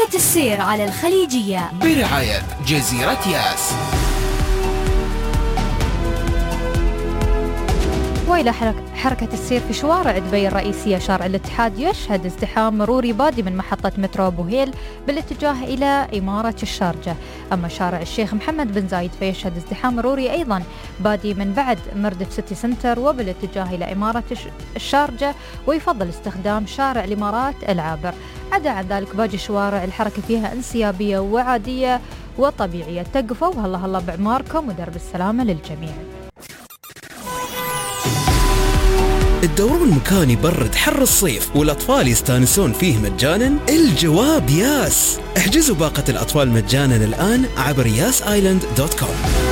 حركة السير على الخليجية برعاية جزيرة ياس. وإلى حركة السير في شوارع دبي الرئيسية. شارع الاتحاد يشهد ازدحام مروري بادي من محطة مترو بوهيل بالاتجاه إلى إمارة الشارجة. أما شارع الشيخ محمد بن زايد فيشهد ازدحام مروري أيضا بادي من بعد مردف سيتي سنتر وبالاتجاه إلى إمارة الشارجة، ويفضل استخدام شارع الإمارات العابر. عدا عن ذلك باقي الشوارع الحركة فيها انسيابية وعادية وطبيعية. تقفوا هلا بعماركم ودرب السلامة للجميع. الدورون مكان يبرد حر الصيف والأطفال يستانسون فيه مجانا؟ الجواب ياس. احجزوا باقة الأطفال مجانا الآن عبر yasisland.com.